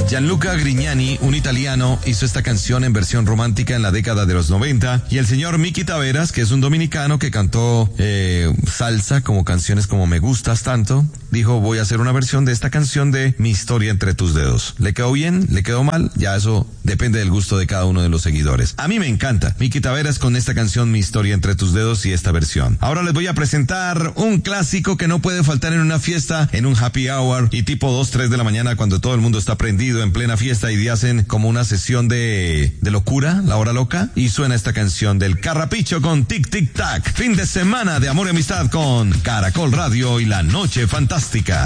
Gianluca Grignani, un italiano, hizo esta canción en versión romántica en la década de los 90, y el señor Miki Taveras, que es un dominicano que cantó salsa como canciones como Me Gustas Tanto, dijo: voy a hacer una versión de esta canción de Mi Historia Entre Tus Dedos. ¿Le quedó bien? ¿Le quedó mal? Ya eso depende del gusto de cada uno de los seguidores. A mí me encanta Miki Taveras con esta canción Mi Historia Entre Tus Dedos y esta versión. Ahora les voy a presentar un clásico que no puede faltar en una fiesta, en un happy hour y tipo 2, 3 de la mañana, cuando todo el mundo está prendido en plena fiesta y hacen como una sesión de locura, la hora loca, y suena esta canción del Carrapicho con Tic Tic Tac. Fin de semana de amor y amistad con Caracol Radio y la Noche Fantástica.